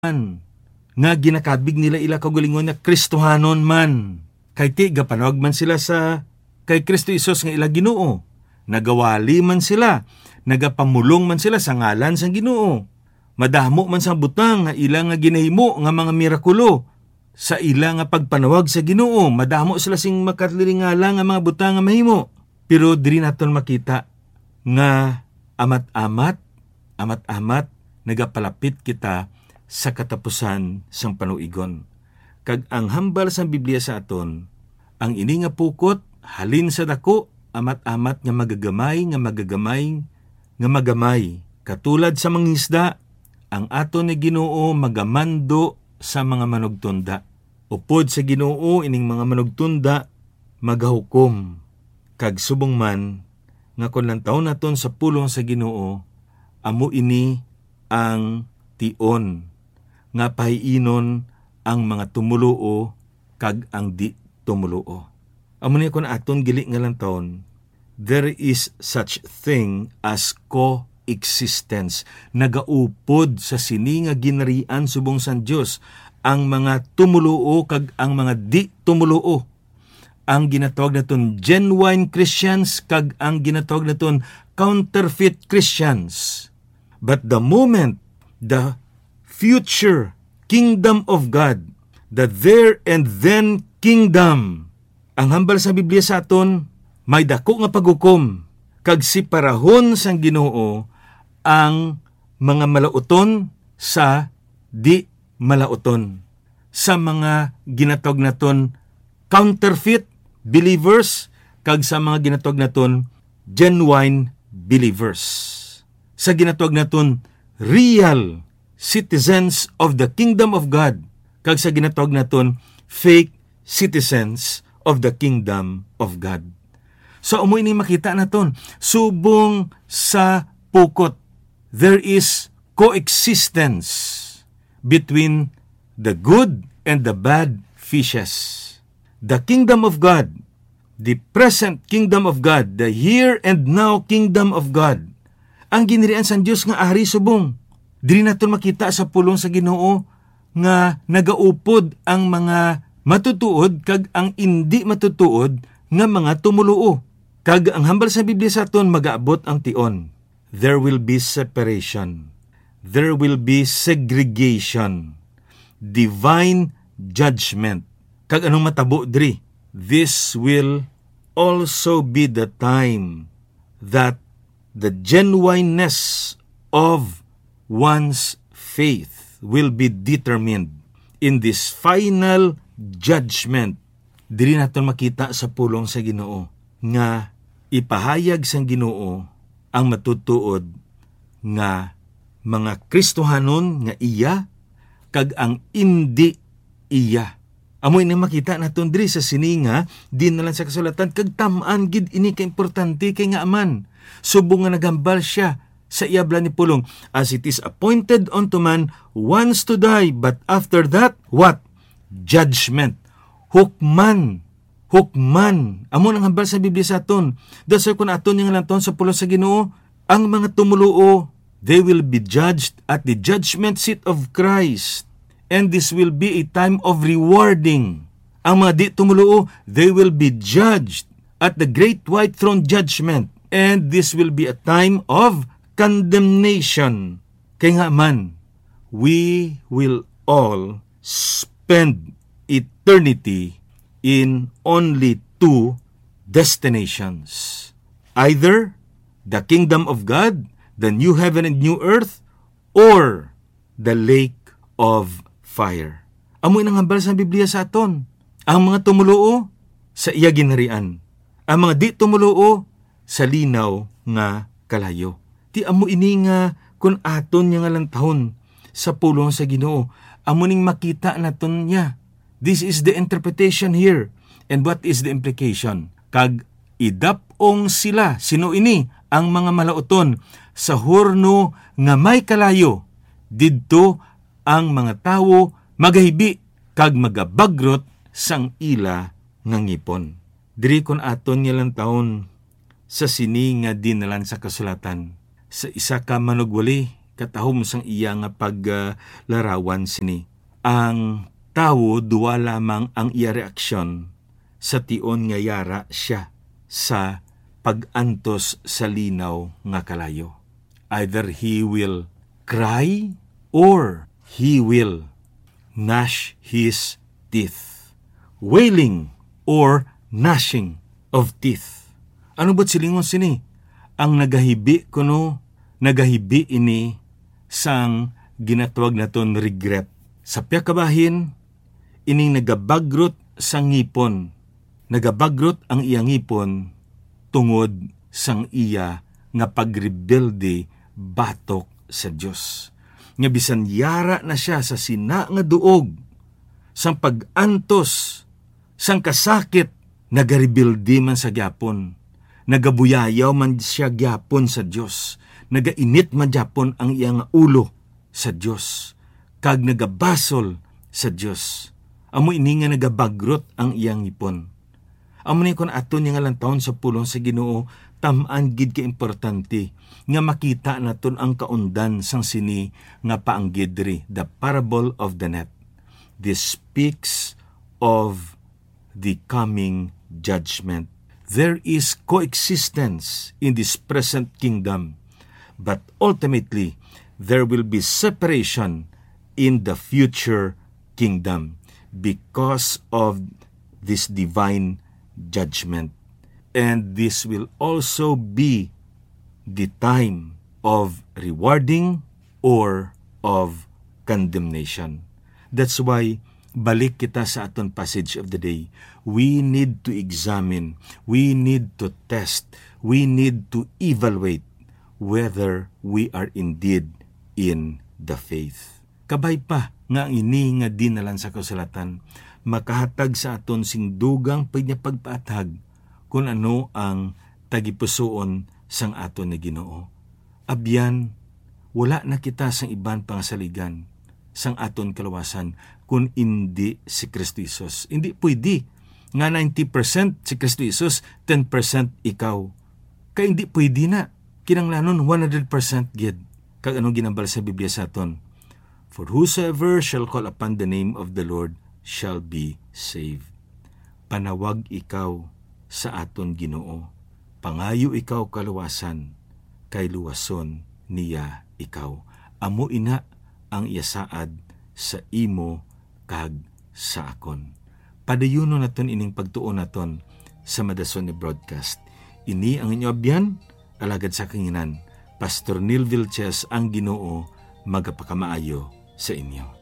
nga ginakabig nila ila kaugalingon nga Kristohanon man. Kay ti gapanawag man sila sa kay Kristo Isus nga ila Ginoo. Nagawali man sila, nagapamulong man sila sa ngalan sang Ginoo. Madamo man sang butang nga ila nga ginahimo nga mga mirakulo sa ila nga pagpanawag sa Ginoo. Madamo sila sing makatliringala nga mga butang nga mahimo. Pero diri naton makita nga amat-amat nagapalapit kita sa katapusan sang panuigon. Kag ang hambal sang Biblia sa aton, ang ini nga pukot halin sa dako, amat-amat nga magamay, katulad sa mangisda, ang aton ni Ginoo magamando sa mga manugtunda. Upod sa Ginoo ining mga manugtunda magahukom. Kag subong man nga kun lantaw naton sa pulong sa Ginoo, amo ini ang tion nga pahiinon ang mga tumuluo kag ang di tumuluo. Amo ni kun aton gili nga lantawon, there is such thing as coexistence. Nagaupod sa sini nga ginarian subong san Dios ang mga tumuluo kag ang mga di tumuluo. Ang ginatawag naton genuine Christians kag ang ginatawag naton counterfeit Christians. But the moment the future kingdom of God, the there and then kingdom, ang hambal sa Biblia sa aton, may dako nga paghukom kag siparahon sang Ginoo ang mga malauton sa di malauton. Sa mga ginatawag naton counterfeit believers kag sa mga ginatawag naton genuine believers. Sa ginatawag naton real citizens of the kingdom of God kag sa ginatawag naton fake citizens of the kingdom of God. So umoy ni makita naton subong sa pukot, there is coexistence between the good and the bad fishes. The kingdom of God, the present kingdom of God, the here and now kingdom of God, ang ginirian sa Diyos nga ari subong. Diri naton makita sa pulong sa Ginoo nga nagaupod ang mga matutuod kag ang indi matutuod nga mga tumuluo. Kag ang hambal sa Biblia sa aton magaabot ang tion. There will be separation. There will be segregation. Divine judgment. Kag anong matabo diri? This will also be the time that the genuineness of one's faith will be determined in this final judgment. Diri naton makita sa pulong sa Ginoo nga ipahayag sang Ginoo ang matutuod nga mga Kristohanon nga iya kag ang indi iya. Amoy na makita naton diri sa sininga din na lang sa kasulatan kag tam-an gid ini ka importante kay nga aman subong nga nagambal siya sa iabla ni pulong, as it is appointed unto man once to die, but after that what? Judgment. Hukman. Amo nang hambal sa Biblia sa aton. Dasay kun aton yang lanton sa pulong sa Ginoo, ang mga tumuluo, they will be judged at the judgment seat of Christ. And this will be a time of rewarding. Ang mga di tumuluo, they will be judged at the great white throne judgment. And this will be a time of condemnation. Kaya nga man, we will all spend eternity in only two destinations. Either the kingdom of God, the new heaven and new earth, or the lake of fire. Amoy nang hambal sa Biblia sa aton. Ang mga tumuluo sa iya ginharian. Ang mga di tumuluo sa linaw nga kalayo. Ti amo ini nga kun aton nga lantahon sa pulong sa Ginoo. Amo ning makita naton niya. This is the interpretation here. And what is the implication? Kag idapong sila, sino ini? Ang mga malauton sa horno nga may kalayo. Didto ang mga tawo magahibi kag magabagrot sang ila nga ngipon. Diri kon aton nga lang taon sa sini nga dinalan sa kasulatan. Sa isa ka manugwali katahom sang iya nga paglarawan sini. Ang tawo duwa lamang ang iya reaksyon sa tion nga yara siya sa pag-antos sa linaw nga kalayo. Either he will cry or he will gnash his teeth. Wailing or gnashing of teeth. Ano ba't silingon sini? Ang nagahibi ini sang ginatawag naton regret. Sa piyakabahin, ining nagabagrot sang ngipon. Nagabagrot ang iyang ngipon tungod sang iya nga pagrebelde batok sa Dios. Nga bisan yara na siya sa sina nga duog, sang pag-antos, sang kasakit, nagarebelde man sa gyapon. Nagabuyayaw man siya gyapon sa Dios. Nagainit man gyapon ang iyang ulo sa Dios. Kag nagabasol sa Dios. Amo ini nga nagabagrot ang iyang ngipon. Amo ni kun aton nga lang taon sa pulong sa Ginoo, tam-an gid ka importante nga makita naton ang kaundan sang sini nga paanggid diri, the parable of the net. This speaks of the coming judgment. There is coexistence in this present kingdom, but ultimately there will be separation in the future kingdom because of this divine judgment. And this will also be the time of rewarding or of condemnation. That's why balik kita sa aton passage of the day. We need to examine, we need to test, we need to evaluate whether we are indeed in the faith. Kabay pa nga ini nga dinalan sa kasulatan, makahatag sa aton sing dugang pagpaatag kung ano ang tagipusoon sang aton na Ginoo. Abyan, wala na kita sang iban pangasaligan sang aton kalawasan kung hindi si Kristo Jesus. Hindi pwede nga 90% si Kristo Jesus, 10% ikaw. Kaya hindi pwede na. Kinanglanon 100% gid. Kag anong ginambal sa Biblia sa aton? For whosoever shall call upon the name of the Lord shall be saved. Panawag ikaw sa aton Ginoo. Pangayo ikaw kaluwasan, kay luwason niya ikaw. Amo ina ang iyasaad sa imo kag sa akon. Padayuno naton ining pagtuon naton sa Madason ni Broadcast. Ini ang inyo abyan, alagad sa kanginan, Pastor Neil Vilches ang Ginoo, magapakamaayo sa inyo.